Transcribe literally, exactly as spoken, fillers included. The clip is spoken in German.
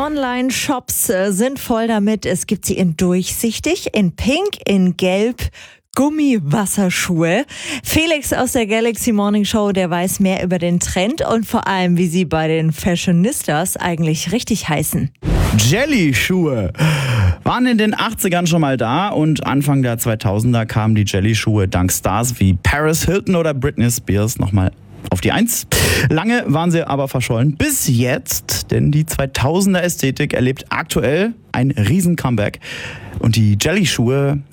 Online-Shops äh, sind voll damit. Es gibt sie in durchsichtig, in pink, in gelb. Gummiwasserschuhe. Felix aus der Galaxy Morning Show, der weiß mehr über den Trend und vor allem, wie sie bei den Fashionistas eigentlich richtig heißen. Jelly-Schuhe waren in den achtzigern schon mal da und Anfang der zweitausender kamen die Jelly-Schuhe dank Stars wie Paris Hilton oder Britney Spears nochmal auf die Eins. Lange waren sie aber verschollen. Bis jetzt, denn die zweitausender Ästhetik erlebt aktuell ein Riesen-Comeback. Und die Jelly-Schuhe